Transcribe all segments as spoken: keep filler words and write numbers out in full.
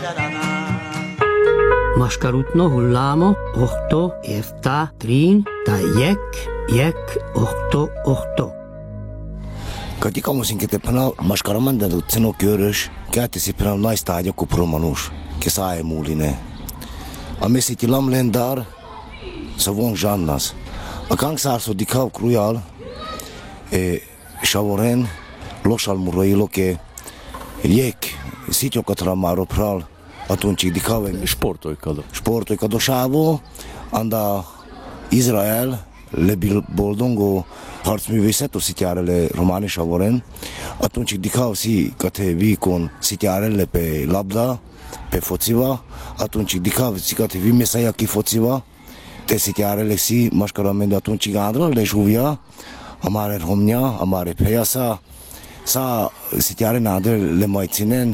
Maskarutno hullamo, ohto, efta, trin, ta jek, jek, ohto, ohto. Kad ikamusin ke te pana maskaramanda do ceno körös, käti si pana naista joku promanus, ke sae muuline. A mesiti lamlendar, sa von jannas. A kangsarso dikav krujal, e shavoren, lošal muroilo ke jek, sitjokat ramaro pral, atunci dikave. Sportojkado. Sportojkado savo, anda Izrael, le boldongo harcművészet, o szitjárele románi savoren, atunci dikau si kate vi con szitjárele pe labda, pe fociva, atunci dikau si kate vi mesaia ki fociva, te szitjárele si mascaramende atunci gandra le juvia, amare romnia, amare peyasa, sa szitjáre nádre le majcinen,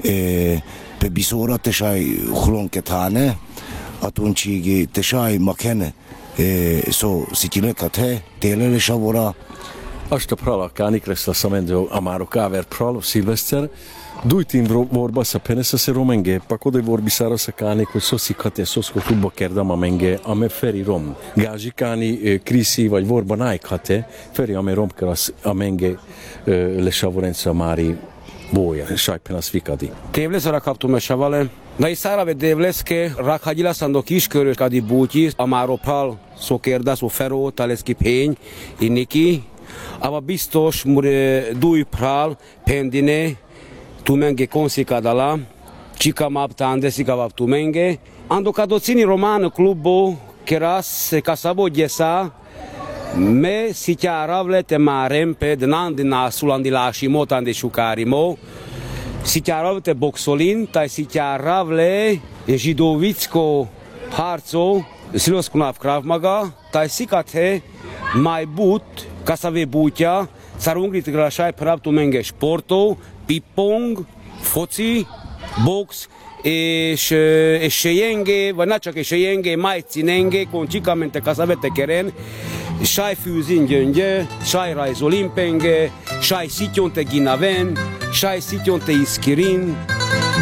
pe bisora te sai hlonketane, atunci te sai makene, so sitile kate, telele savora. Asta prala kanik resta samendo amaro kaver pralo Silvester. Duitin vorba sa penesa se romenge, pa kode vorbi sara sa kanik, hogy szoszi kate szoszko futba kerdama menge, ame feri rom. Gázsi kani krisi vagy vorba nájkate, feri ame romkeras amenge le savorenca mári boja, sajpenas vikadi. Tévleszara kaptum esavale. Da i Sarave devleske rakhadila sando kiskörös kadi búti, amáro pral szokérda, szó feró, taleszki pény, inniki. Ava biztos mure dúj pral, pendine, tumenge konsikadala, csikamap tandeszikavav tumenge. Ando kadocini romano klubo, keras kasabo gyesa, me szitjáravle te márempe, de nandina szulandilási motande sukárimo, szitjáravle boxolin, taj szitjáravle židovicko harco, siloskunav kravmaga, taj sikathe mai but, kasave butja, szarungrit grasaj pravtu menge sporto, pipong, foci, box, és, és sejenge, vagy ne csak és sejenge, mai cinenge, con cicamente kasavete keren, Saj fűzin gyöngye, saj rajzolimpenge, saj szityonte ginaven, saj szityonte iszkirin,